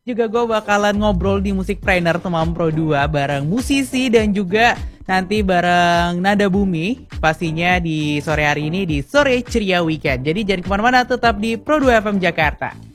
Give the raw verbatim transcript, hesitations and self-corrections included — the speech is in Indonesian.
juga gue bakalan ngobrol di Musik Trainer Temam Pro dua bareng musisi dan juga nanti bareng Nada Bumi pastinya di sore hari ini di Sore Ceria Weekend. Jadi jangan kemana-mana, tetap di Pro dua F M Jakarta.